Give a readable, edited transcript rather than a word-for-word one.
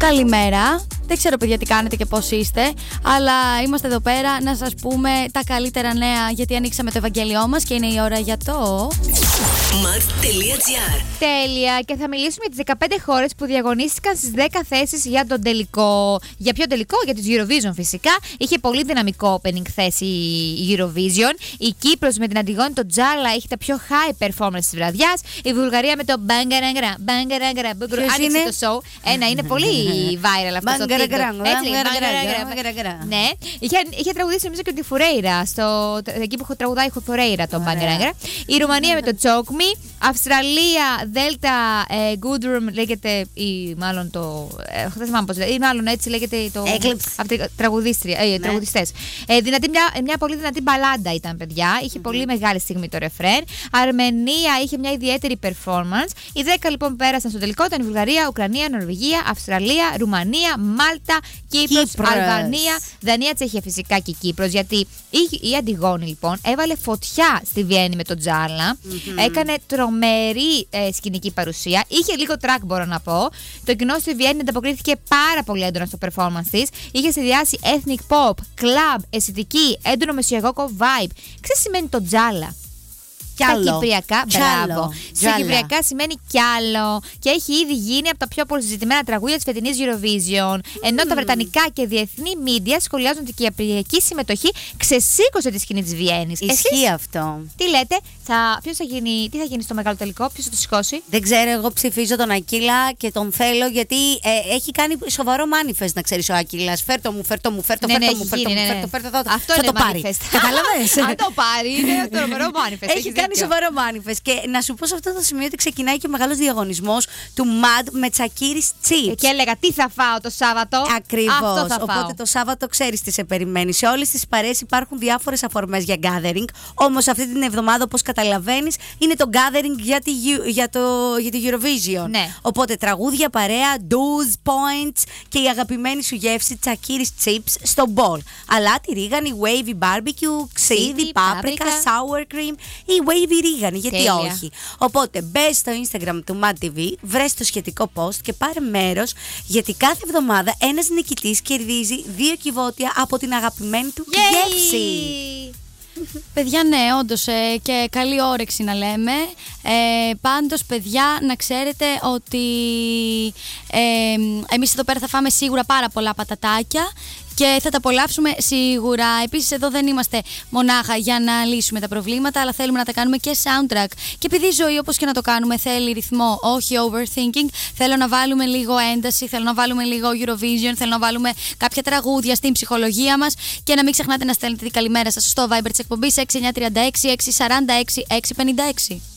Καλημέρα. Δεν ξέρω, παιδιά, τι κάνετε και πώς είστε, αλλά είμαστε εδώ πέρα να σας πούμε τα καλύτερα νέα, γιατί ανοίξαμε το Ευαγγέλιό μας και είναι η ώρα για το Mat.gr. Τέλεια. Και θα μιλήσουμε για τις 15 χώρες που διαγωνίστηκαν στις 10 θέσεις για τον τελικό. Για ποιο τελικό? Για τους Eurovision φυσικά. Είχε πολύ δυναμικό opening θέση η Eurovision. Η Κύπρος με την Αντιγόνη, το Τζάλα, έχει τα πιο high performance της βραδιάς. Η Βουλγαρία με το Μπαγκαραγκρα. Άνοιξε το show. Είναι πολύ viral αυτό το TikTok. Ναι. Είχε τραγουδήσει νομίζω και τη Φουρέιρα. Εκεί που τραγουδάει η Φουρέιρα το Μπαγκαραγκρα. Η Ρουμανία με το Choke Me. Αυστραλία, Δέλτα Goodroom λέγεται, ή μάλλον το. Δεν θυμάμαι πώς λέγεται. Ή μάλλον έτσι λέγεται το. Τραγουδιστές. Μια πολύ δυνατή μπαλάντα ήταν, παιδιά. Είχε πολύ μεγάλη στιγμή το ρεφρέν. Αρμενία είχε μια ιδιαίτερη performance. Οι 10 λοιπόν πέρασαν στο τελικό. Ήταν η Βουλγαρία, Ουκρανία, Νορβηγία, Αυστραλία, Ρουμανία, Μάλτα, Κύπρος, Αλβανία, Δανία, Τσεχία φυσικά και Κύπρος. Γιατί η Αντιγόνη λοιπόν έβαλε φωτιά στη Βιέννη με τον Τζάλα. Έκανε τρομερή σκηνική παρουσία. Είχε λίγο track, μπορώ να πω. Το κοινό στη Βιέννη ανταποκρίθηκε πάρα πολύ έντονα στο performance της. Είχε συνδυάσει ethnic pop, club, αισθητική, έντονο μεσογειακό vibe. Ξέρεις τι σημαίνει το Τζάλα? Στα κυπριακά, μπράβο. Στα κυπριακά σημαίνει κι άλλο και έχει ήδη γίνει από τα πιο πολυζητημένα τραγούδια της φετινής Eurovision. Ενώ τα βρετανικά και διεθνή media σχολιάζουν ότι η κυπριακή συμμετοχή ξεσήκωσε τη σκηνή της Βιέννης. Ισχύει αυτό. Τι λέτε, τι θα γίνει στο μεγάλο τελικό, ποιος θα το σηκώσει? Δεν ξέρω, εγώ ψηφίζω τον Ακύλα και τον θέλω γιατί έχει κάνει σοβαρό manifest, να ξέρεις ο Ακύλας. Φέρτο μου. Αυτό θα το πάρει. Κατάλαβες? Αν το πάρει, είναι τρομερό manifest. Κάνει σοβαρό manifest. Και να σου πω σε αυτό το σημείο ότι ξεκινάει και ο μεγάλος διαγωνισμός του MAD με τσακίρις chips. Και έλεγα τι θα φάω το Σάββατο. Ακριβώς. Οπότε το Σάββατο ξέρεις τι σε περιμένει. Σε όλες τις παρέες υπάρχουν διάφορες αφορμές για gathering. Όμως αυτή την εβδομάδα, όπως καταλαβαίνεις, είναι το gathering για τη Eurovision. Ναι. Οπότε τραγούδια, παρέα, 12 points και η αγαπημένη σου γεύση τσακίρις chips στο bowl. Αλάτι, ρίγανη, wavy barbecue, ξύδι, πάπρικα, sour cream ή wavy ρίγανη, γιατί τέλεια. όχι. Οπότε μπες στο Instagram του Mad TV, βρες το σχετικό post και πάρε μέρος, γιατί κάθε εβδομάδα ένας νικητής κερδίζει 2 κυβότια από την αγαπημένη του γεύση. Παιδιά, ναι, όντως και καλή όρεξη να λέμε. Πάντως, παιδιά, να ξέρετε ότι εμείς εδώ πέρα θα φάμε σίγουρα πάρα πολλά πατατάκια και θα τα απολαύσουμε σίγουρα. Επίσης, εδώ δεν είμαστε μονάχα για να λύσουμε τα προβλήματα, αλλά θέλουμε να τα κάνουμε και soundtrack. Και επειδή η ζωή, όπως και να το κάνουμε, θέλει ρυθμό, όχι overthinking, θέλω να βάλουμε λίγο ένταση, θέλω να βάλουμε λίγο Eurovision, θέλω να βάλουμε κάποια τραγούδια στην ψυχολογία μας. Και να μην ξεχνάτε να στέλνετε την καλημέρα σας στο Viber της εκπομπής 6936 646 656.